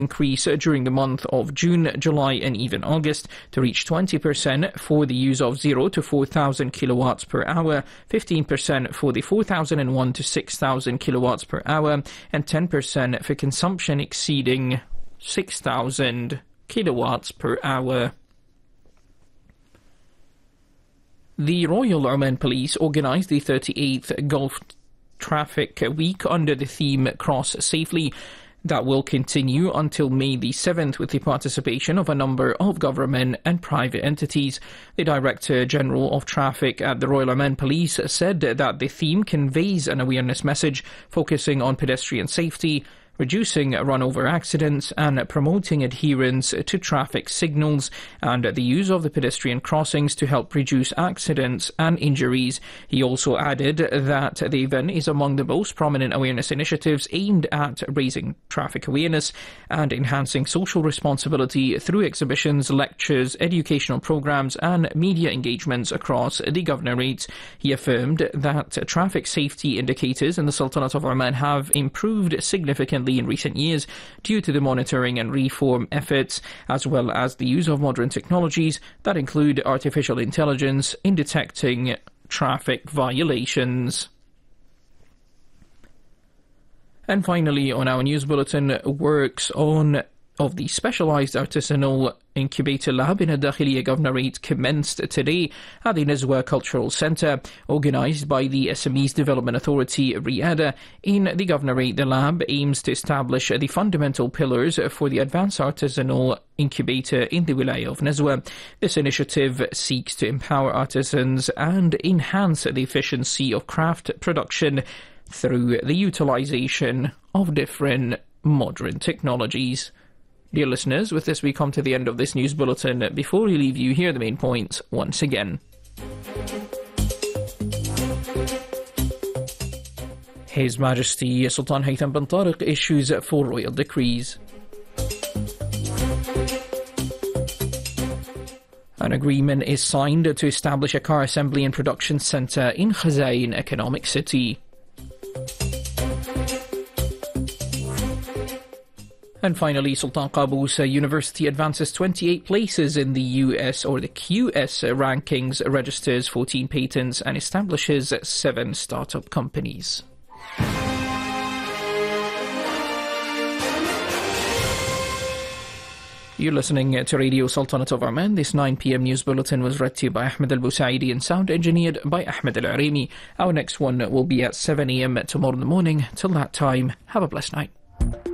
increase during the month of June, July and even August to reach 20% for the use of 0 to 4,000 kilowatts per hour, 15% for the 4,001 to 6,000 kilowatts per hour, and 10% for consumption exceeding 6,000 kilowatts per hour. The Royal Oman Police organised the 38th Gulf Traffic Week under the theme Cross Safely. That will continue until May the 7th with the participation of a number of government and private entities. The Director General of Traffic at the Royal Oman Police said that the theme conveys an awareness message focusing on pedestrian safety, reducing run-over accidents and promoting adherence to traffic signals and the use of the pedestrian crossings to help reduce accidents and injuries. He also added that the event is among the most prominent awareness initiatives aimed at raising traffic awareness and enhancing social responsibility through exhibitions, lectures, educational programs and media engagements across the governorate. He affirmed that traffic safety indicators in the Sultanate of Oman have improved significantly in recent years due to the monitoring and reform efforts, as well as the use of modern technologies that include artificial intelligence in detecting traffic violations. And finally, on our news bulletin, works of the specialised artisanal incubator lab in Al Dakhiliya Governorate commenced today at the Nizwa Cultural Centre, organised by the SMEs Development Authority Riyadh. In the Governorate, the lab aims to establish the fundamental pillars for the advanced artisanal incubator in the Wilaya of Nizwa. This initiative seeks to empower artisans and enhance the efficiency of craft production through the utilisation of different modern technologies. Dear listeners, with this we come to the end of this news bulletin. Before we leave you, here are the main points once again. His Majesty Sultan Haytham bin Tariq issues 4 royal decrees. An agreement is signed to establish a car assembly and production centre in Khazain Economic City. And finally, Sultan Qaboos University advances 28 places in the US or the QS rankings, registers 14 patents and establishes 7 startup companies. You're listening to Radio Sultanate of Oman. This 9 p.m. news bulletin was read to you by Ahmed Al-Busaidi and sound engineered by Ahmed Al-Arimi. Our next one will be at 7 a.m. tomorrow morning. Till that time, have a blessed night.